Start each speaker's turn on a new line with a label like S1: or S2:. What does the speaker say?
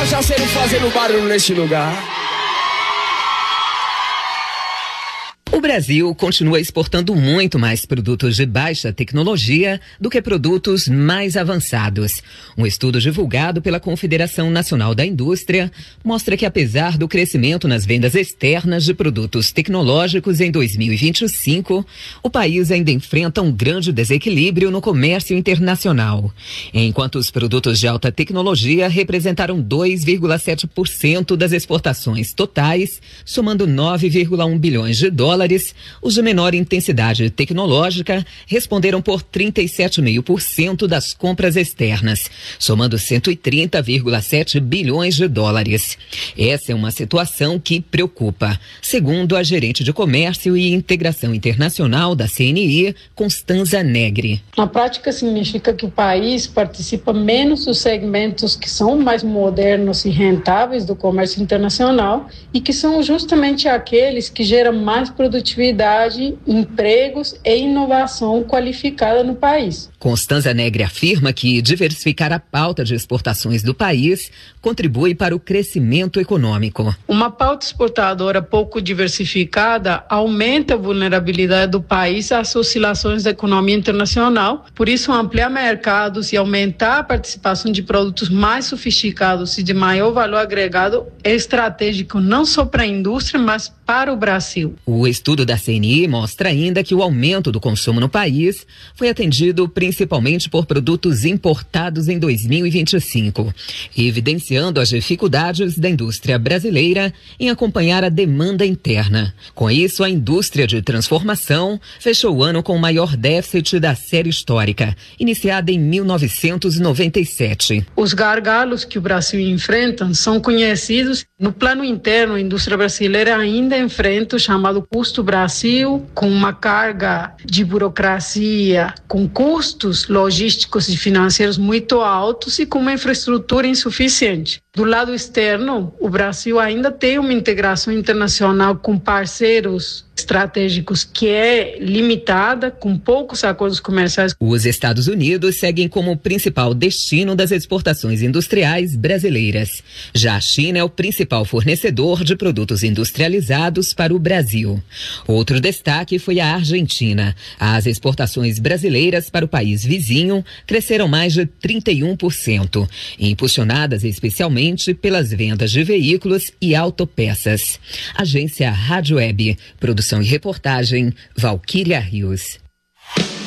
S1: cachaceiro fazendo barulho nesse lugar.
S2: O Brasil continua exportando muito mais produtos de baixa tecnologia do que produtos mais avançados. Um estudo divulgado pela Confederação Nacional da Indústria mostra que, apesar do crescimento nas vendas externas de produtos tecnológicos em 2025, o país ainda enfrenta um grande desequilíbrio no comércio internacional. Enquanto os produtos de alta tecnologia representaram 2,7% das exportações totais, somando 9,1 bilhões de dólares, os de menor intensidade tecnológica responderam por 37,5% das compras externas, somando 130,7 bilhões de dólares. Essa é uma situação que preocupa, segundo a gerente de Comércio e Integração Internacional da CNI, Constanza Negri.
S3: Na prática, significa que o país participa menos dos segmentos que são mais modernos e rentáveis do comércio internacional e que são justamente aqueles que geram mais produtividade, empregos e inovação qualificada no país.
S2: Constanza Negri afirma que diversificar a pauta de exportações do país contribui para o crescimento econômico.
S3: Uma pauta exportadora pouco diversificada aumenta a vulnerabilidade do país às oscilações da economia internacional. Por isso, ampliar mercados e aumentar a participação de produtos mais sofisticados e de maior valor agregado é estratégico não só para a indústria, mas para o Brasil.
S2: O estudo da CNI mostra ainda que o aumento do consumo no país foi atendido principalmente por produtos importados em 2025, evidenciando as dificuldades da indústria brasileira em acompanhar a demanda interna. Com isso, a indústria de transformação fechou o ano com o maior déficit da série histórica, iniciada em 1997.
S3: Os gargalos que o Brasil enfrenta são conhecidos. No plano interno, a indústria brasileira ainda enfrenta o chamado custo Brasil, com uma carga de burocracia, com custos logísticos e financeiros muito altos e com uma infraestrutura insuficiente. Do lado externo, o Brasil ainda tem uma integração internacional com parceiros estratégicos que é limitada, com poucos acordos comerciais.
S2: Os Estados Unidos seguem como o principal destino das exportações industriais brasileiras. Já a China é o principal fornecedor de produtos industrializados para o Brasil. Outro destaque foi a Argentina. As exportações brasileiras para o país vizinho cresceram mais de 31%, impulsionadas especialmente pelas vendas de veículos e autopeças. Agência Rádio Web, produção e reportagem, Valquíria Rios.